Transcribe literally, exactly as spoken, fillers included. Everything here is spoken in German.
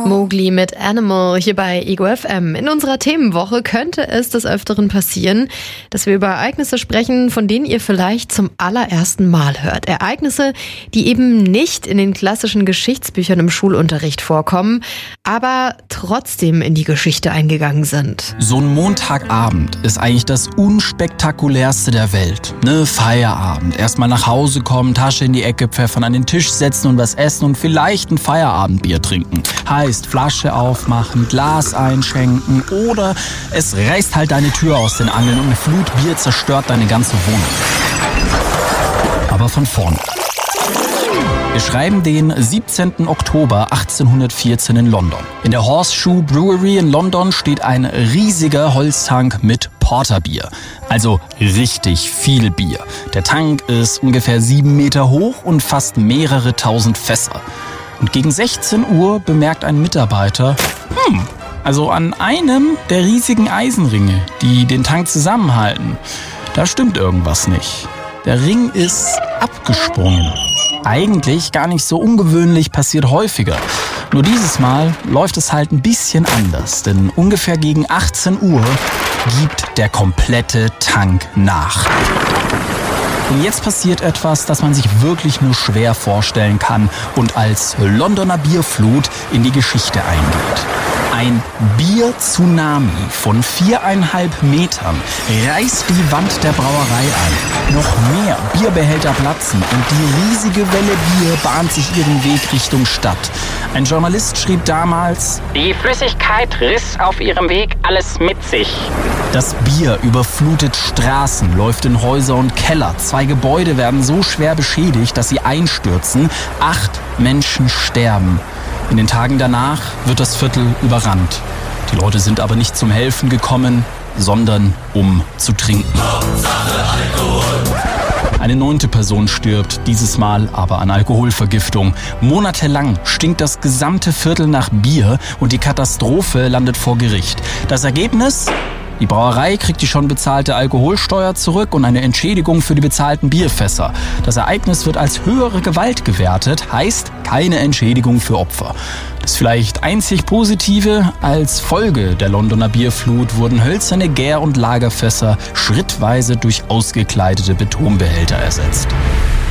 Mowgli mit Animal hier bei Ego F M. In unserer Themenwoche könnte es des Öfteren passieren, dass wir über Ereignisse sprechen, von denen ihr vielleicht zum allerersten Mal hört. Ereignisse, die eben nicht in den klassischen Geschichtsbüchern im Schulunterricht vorkommen, aber trotzdem in die Geschichte eingegangen sind. So ein Montagabend ist eigentlich das unspektakulärste der Welt. Ne, Feierabend. Erstmal nach Hause kommen, Tasche in die Ecke pfeffern, an den Tisch setzen und was essen und vielleicht ein Feierabendbier trinken. Heißt, Flasche aufmachen, Glas einschenken oder es reißt halt deine Tür aus den Angeln und eine Flut Bier zerstört deine ganze Wohnung. Aber von vorne. Wir schreiben den siebzehnten Oktober achtzehnhundertvierzehn in London. In der Horseshoe Brewery in London steht ein riesiger Holztank mit Porterbier. Also richtig viel Bier. Der Tank ist ungefähr sieben Meter hoch und fast mehrere tausend Fässer. Und gegen sechzehn Uhr bemerkt ein Mitarbeiter, hm, also an einem der riesigen Eisenringe, die den Tank zusammenhalten, da stimmt irgendwas nicht. Der Ring ist abgesprungen. Eigentlich gar nicht so ungewöhnlich, passiert häufiger. Nur dieses Mal läuft es halt ein bisschen anders, denn ungefähr gegen achtzehn Uhr gibt der komplette Tank nach. Und jetzt passiert etwas, das man sich wirklich nur schwer vorstellen kann und als Londoner Bierflut in die Geschichte eingeht. Ein Bier-Tsunami von viereinhalb Metern reißt die Wand der Brauerei ein. Noch mehr Bierbehälter platzen und die riesige Welle Bier bahnt sich ihren Weg Richtung Stadt. Ein Journalist schrieb damals: Die Flüssigkeit riss auf ihrem Weg alles mit sich. Das Bier überflutet Straßen, läuft in Häuser und Keller. Zwei Gebäude werden so schwer beschädigt, dass sie einstürzen. Acht Menschen sterben. In den Tagen danach wird das Viertel überrannt. Die Leute sind aber nicht zum Helfen gekommen, sondern um zu trinken. Eine neunte Person stirbt, dieses Mal aber an Alkoholvergiftung. Monatelang stinkt das gesamte Viertel nach Bier und die Katastrophe landet vor Gericht. Das Ergebnis? Die Brauerei kriegt die schon bezahlte Alkoholsteuer zurück und eine Entschädigung für die bezahlten Bierfässer. Das Ereignis wird als höhere Gewalt gewertet, heißt keine Entschädigung für Opfer. Das vielleicht einzig Positive: als Folge der Londoner Bierflut wurden hölzerne Gär- und Lagerfässer schrittweise durch ausgekleidete Betonbehälter ersetzt.